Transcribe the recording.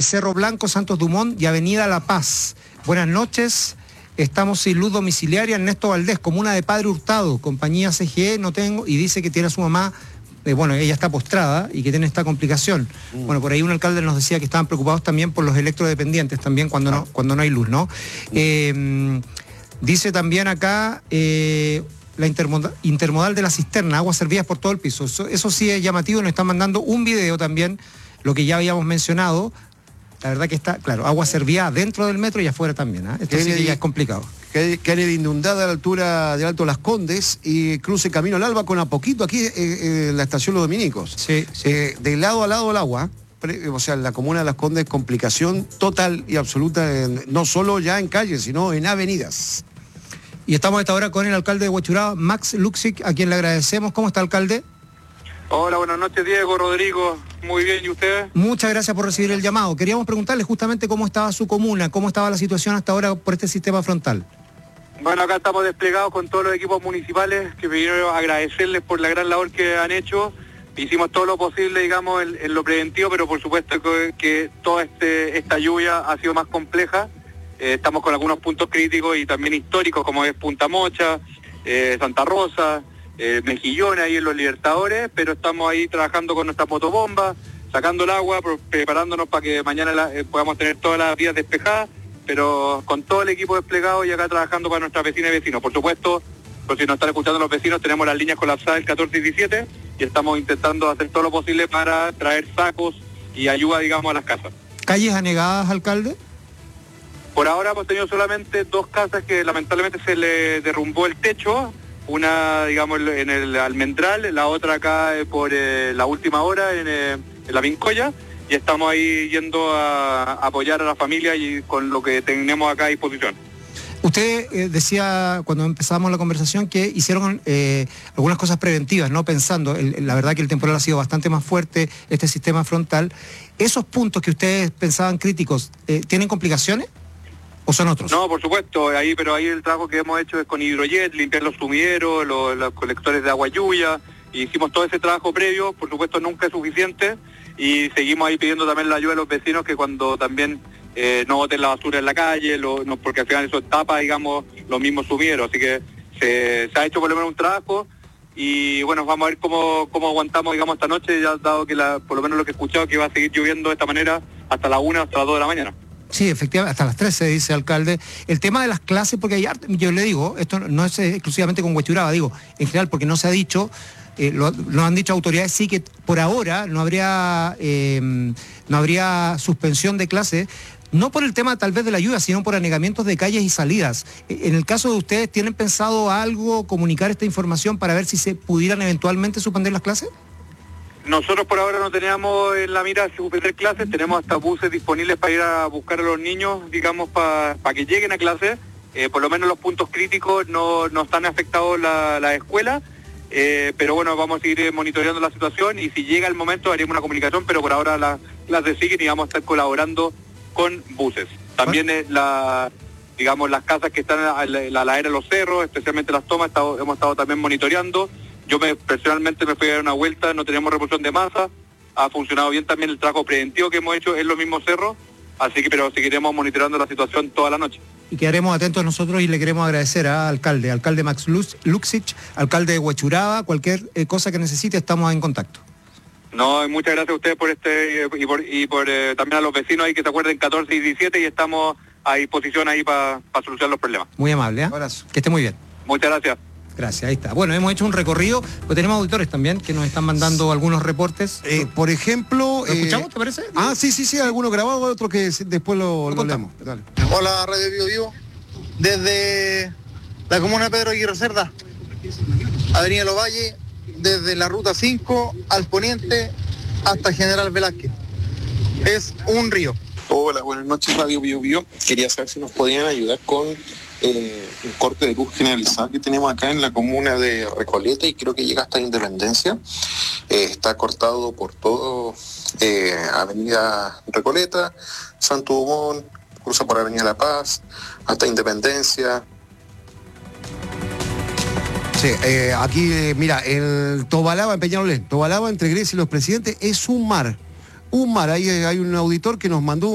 Cerro Blanco, Santos Dumont y Avenida La Paz. Buenas noches. Estamos sin luz domiciliaria. Ernesto Valdés, comuna de Padre Hurtado, compañía CGE, no tengo, y dice que tiene a su mamá, ella está postrada y que tiene esta complicación. Bueno, por ahí un alcalde nos decía que estaban preocupados también por los electrodependientes, también cuando no hay luz, ¿no? Dice también acá la intermodal de la cisterna, aguas servidas por todo el piso. Eso sí es llamativo, nos están mandando un video también, lo que ya habíamos mencionado. La verdad que está, claro, agua servida dentro del metro y afuera también, ¿eh? Esto sí que ya es complicado. Kennedy inundada a la altura de Alto Las Condes y cruce Camino al Alba con a poquito aquí en la estación Los Dominicos. Sí. De lado a lado el agua, o sea, en la comuna de Las Condes, complicación total y absoluta, no solo ya en calles, sino en avenidas. Y estamos a esta hora con el alcalde de Huechuraba, Max Luksic, a quien le agradecemos. ¿Cómo está, alcalde? Hola, buenas noches, Diego, Rodrigo. Muy bien, ¿y ustedes? Muchas gracias por recibir el llamado. Queríamos preguntarle justamente cómo estaba su comuna, cómo estaba la situación hasta ahora por este sistema frontal. Bueno, acá estamos desplegados con todos los equipos municipales, que vinieron a agradecerles por la gran labor que han hecho. Hicimos todo lo posible, digamos, en lo preventivo, pero por supuesto que toda esta lluvia ha sido más compleja. Estamos con algunos puntos críticos y también históricos, como es Punta Mocha, Santa Rosa, Mejillones ahí en los Libertadores, pero estamos ahí trabajando con nuestras motobombas, sacando el agua, preparándonos para que mañana podamos tener todas las vías despejadas, pero con todo el equipo desplegado y acá trabajando para nuestras vecinas y vecinos. Por supuesto, por si nos están escuchando los vecinos, tenemos las líneas colapsadas el 14 y 17 y estamos intentando hacer todo lo posible para traer sacos y ayuda, digamos, a las casas. ¿Calles anegadas, alcalde? Por ahora hemos tenido solamente 2 casas que lamentablemente se le derrumbó el techo, una, digamos, en el Almendral, la otra acá por la última hora en la Vincoya, y estamos ahí yendo a apoyar a la familia y con lo que tenemos acá a disposición. Usted decía cuando empezamos la conversación que hicieron algunas cosas preventivas, ¿no? Pensando, la verdad que el temporal ha sido bastante más fuerte, este sistema frontal. ¿Esos puntos que ustedes pensaban críticos, tienen complicaciones? ¿O son otros? No, por supuesto, pero ahí el trabajo que hemos hecho es con hidrojet, limpiar los sumideros, los colectores de agua lluvia, y hicimos todo ese trabajo previo. Por supuesto nunca es suficiente, y seguimos ahí pidiendo también la ayuda de los vecinos que cuando también no boten la basura en la calle, porque al final eso tapa, digamos, los mismos sumideros, así que se ha hecho por lo menos un trabajo, y bueno, vamos a ver cómo aguantamos, digamos, esta noche, ya dado que por lo menos lo que he escuchado que va a seguir lloviendo de esta manera hasta la 1, hasta las 2 de la mañana. Sí, efectivamente, hasta las 13, dice alcalde. El tema de las clases, porque yo le digo, esto no es exclusivamente con Huechuraba, digo, en general, porque no se ha dicho, lo han dicho autoridades, sí que por ahora no habría suspensión de clases, no por el tema tal vez de la lluvia, sino por anegamientos de calles y salidas. En el caso de ustedes, ¿tienen pensado algo, comunicar esta información para ver si se pudieran eventualmente suspender las clases? Nosotros por ahora no teníamos en la mira suspender clases, tenemos hasta buses disponibles para ir a buscar a los niños, digamos, para que lleguen a clase. Por lo menos los puntos críticos no están afectados la escuela, pero bueno, vamos a seguir monitoreando la situación y si llega el momento haremos una comunicación, pero por ahora las clases siguen y vamos a estar colaborando con buses. También digamos, las casas que están a la ladera de los cerros, especialmente las tomas, hemos estado también monitoreando. Yo personalmente me fui a dar una vuelta, no teníamos repulsión de masa, ha funcionado bien también el trabajo preventivo que hemos hecho en los mismos cerros, pero seguiremos monitoreando la situación toda la noche. Y quedaremos atentos nosotros y le queremos agradecer al alcalde Max Luksic, alcalde de Huechuraba, cualquier cosa que necesite, estamos en contacto. No, muchas gracias a ustedes por y por también a los vecinos ahí que se acuerden 14 y 17 y estamos a disposición ahí para solucionar los problemas. Muy amable, ¿eh? Abrazo. Que esté muy bien. Muchas gracias. Gracias, ahí está. Bueno, hemos hecho un recorrido, pues tenemos auditores también que nos están mandando algunos reportes. Por ejemplo... ¿Lo escuchamos, te parece? Sí, algunos grabados, otros que después lo leemos. Dale. Hola, Radio Bio Vivo. Desde la comuna de Pedro Aguirre Cerda, Avenida Los Valles, desde la ruta 5 al poniente hasta General Velázquez. Es un río. Hola, buenas noches, Radio Bio Bio. Quería saber si nos podían ayudar con un corte de luz generalizado que tenemos acá en la comuna de Recoleta y creo que llega hasta Independencia. Está cortado por todo Avenida Recoleta, Santo Dumont, cruza por Avenida La Paz, hasta Independencia. Sí, aquí, mira, el Tobalaba en Peñalolén, Tobalaba entre Grecia y los Presidentes es un mar. Ahí hay un auditor que nos mandó